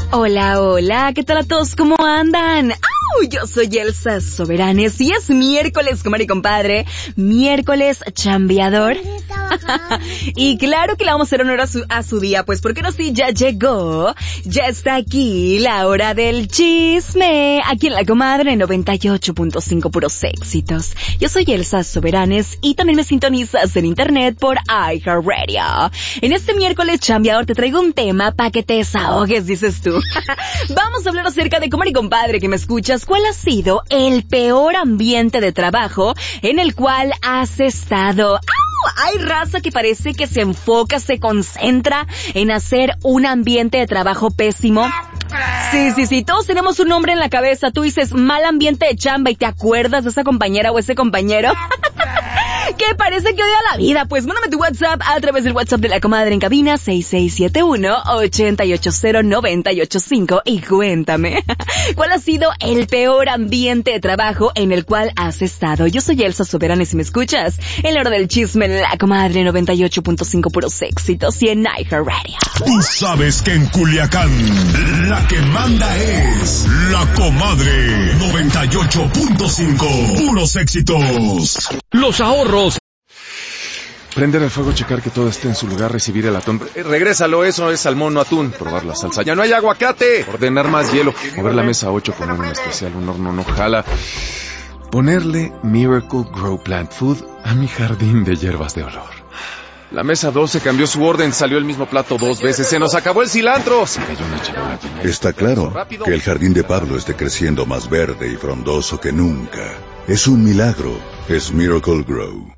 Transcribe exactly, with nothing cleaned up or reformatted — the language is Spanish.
Hola, hola, ¿qué tal a todos? ¿Cómo andan? ¡Au! Yo soy Elsa Soberanes y es miércoles, comadre y compadre, miércoles chambeador. Y claro que le vamos a hacer honor a su, a su día, pues porque no, sí, ya llegó, ya está aquí la hora del chisme, aquí en la comadre noventa y ocho punto cinco puros éxitos. Yo soy Elsa Soberanes y también me sintonizas en internet por iHeartRadio. En este miércoles chambeador te traigo un tema para que te desahogues, dices tú. Vamos a hablar acerca de, comadre y compadre que me escuchas, ¿cuál ha sido el peor ambiente de trabajo en el cual has estado? ¡Au! Hay raza que parece que se enfoca, se concentra en hacer un ambiente de trabajo pésimo. Sí, sí, sí, todos tenemos un nombre en la cabeza. Tú dices mal ambiente de chamba y te acuerdas de esa compañera o ese compañero que parece que odia la vida. Pues mándame tu WhatsApp a través del WhatsApp de la comadre en cabina seis seis siete uno, ocho ocho cero, nueve ocho cinco y cuéntame ¿cuál ha sido el peor ambiente de trabajo en el cual has estado? Yo soy Elsa Soberanes y me escuchas en la hora del chisme en la comadre noventa y ocho punto cinco puros éxitos y en iHeartRadio. Tú sabes que en Culiacán la que manda es la comadre noventa y ocho punto cinco puros éxitos. Los ahorros. Prender el fuego, checar que todo esté en su lugar, recibir el atún. Eh, regrésalo, eso es salmón, no atún. Probar la salsa. Ya no hay aguacate. Ordenar más hielo. Mover la mesa ocho, poner un especial, un horno no jala. Ponerle Miracle Grow Plant Food a mi jardín de hierbas de olor. La mesa doce cambió su orden, salió el mismo plato dos veces, se nos acabó el cilantro. Se cayó una charola. Está claro que el jardín de Pablo esté creciendo más verde y frondoso que nunca. Es un milagro, es Miracle Grow.